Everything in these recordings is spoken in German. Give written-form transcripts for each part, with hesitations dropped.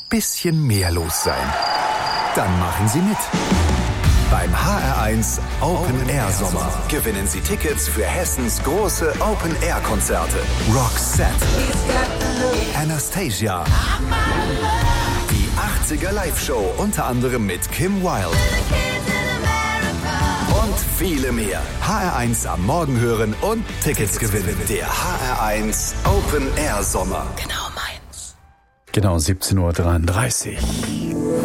bisschen mehr los sein? Dann machen Sie mit. Beim HR1 Open Air Sommer gewinnen Sie Tickets für Hessens große Open Air Konzerte. Roxette, Anastasia, die 80er Live-Show unter anderem mit Kim Wilde und viele mehr. HR1 am Morgen hören und Tickets gewinnen. Der HR1 Open Air Sommer. Genau meins. Genau 17:33 Uhr.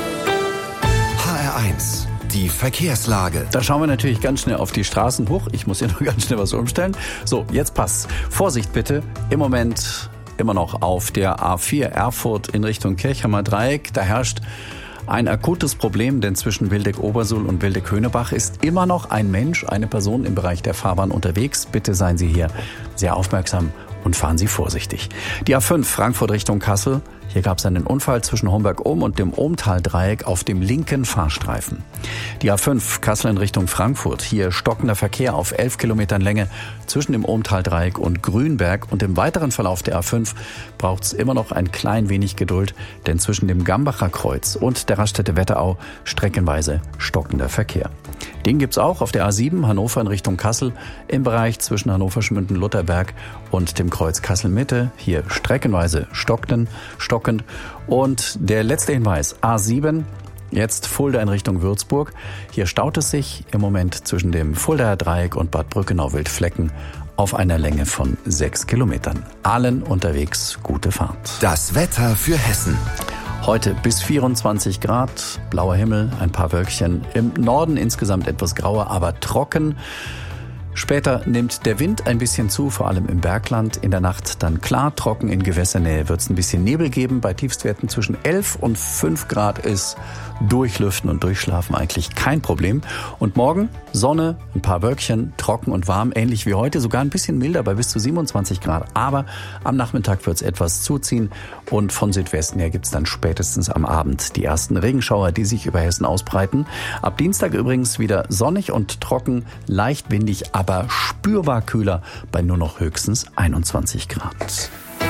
HR1, die Verkehrslage. Da schauen wir natürlich ganz schnell auf die Straßen hoch. Ich muss hier noch ganz schnell was umstellen. So, jetzt passt's. Vorsicht bitte. Im Moment immer noch auf der A4 Erfurt in Richtung Kirchheimer Dreieck. Da herrscht ein akutes Problem, denn zwischen Wildeck-Obersuhl und Wildeck-Höhnebach ist immer noch ein Mensch, eine Person im Bereich der Fahrbahn unterwegs. Bitte seien Sie hier sehr aufmerksam und fahren Sie vorsichtig. Die A5 Frankfurt Richtung Kassel. Hier gab es einen Unfall zwischen Homberg-Ohm und dem Ohmtal-Dreieck auf dem linken Fahrstreifen. Die A5 Kassel in Richtung Frankfurt. Hier stockender Verkehr auf 11 Kilometern Länge zwischen dem Ohmtal-Dreieck und Grünberg. Und im weiteren Verlauf der A5 braucht es immer noch ein klein wenig Geduld, denn zwischen dem Gambacher Kreuz und der Raststätte Wetterau streckenweise stockender Verkehr. Den gibt's auch auf der A7 Hannover in Richtung Kassel im Bereich zwischen Hannover-Schmünden-Lutherberg und dem Kreuz Kassel-Mitte. Hier streckenweise stockend. Und der letzte Hinweis, A7, jetzt Fulda in Richtung Würzburg. Hier staut es sich im Moment zwischen dem Fuldaer Dreieck und Bad Brückenau-Wildflecken auf einer Länge von 6 Kilometern. Allen unterwegs gute Fahrt. Das Wetter für Hessen. Heute bis 24 Grad, blauer Himmel, ein paar Wölkchen. Im Norden insgesamt etwas grauer, aber trocken. Später nimmt der Wind ein bisschen zu, vor allem im Bergland. In der Nacht dann klar, trocken. In Gewässernähe wird es ein bisschen Nebel geben. Bei Tiefstwerten zwischen 11 und 5 Grad ist Durchlüften und Durchschlafen eigentlich kein Problem. Und morgen Sonne, ein paar Wölkchen, trocken und warm, ähnlich wie heute. Sogar ein bisschen milder bei bis zu 27 Grad. Aber am Nachmittag wird es etwas zuziehen. Und von Südwesten her gibt es dann spätestens am Abend die ersten Regenschauer, die sich über Hessen ausbreiten. Ab Dienstag übrigens wieder sonnig und trocken, leicht windig, aber spürbar kühler bei nur noch höchstens 21 Grad.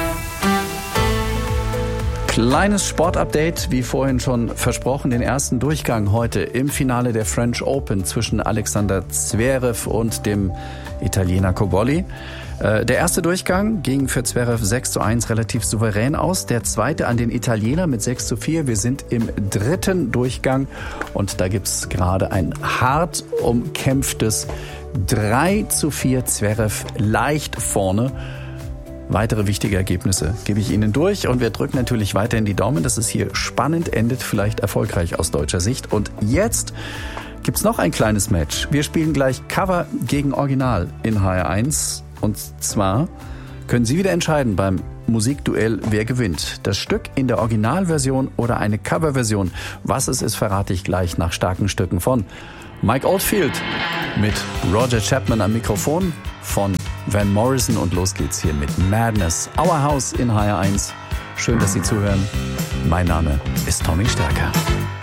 Kleines Sportupdate, wie vorhin schon versprochen, den ersten Durchgang heute im Finale der French Open zwischen Alexander Zverev und dem Italiener Cobolli. Der erste Durchgang ging für Zverev 6:1 relativ souverän aus. Der zweite an den Italiener mit 6:4. Wir sind im dritten Durchgang und da gibt's gerade ein hart umkämpftes 3:4. Zverev leicht vorne. Weitere wichtige Ergebnisse gebe ich Ihnen durch und wir drücken natürlich weiterhin die Daumen, dass es hier spannend endet, vielleicht erfolgreich aus deutscher Sicht. Und jetzt gibt's noch ein kleines Match. Wir spielen gleich Cover gegen Original in HR1 und zwar können Sie wieder entscheiden beim Musikduell, wer gewinnt. Das Stück in der Originalversion oder eine Coverversion. Was es ist, verrate ich gleich nach starken Stücken von Mike Oldfield mit Roger Chapman am Mikrofon, von Van Morrison und los geht's hier mit Madness. Our House in HR1. Schön, dass Sie zuhören. Mein Name ist Tommy Stärker.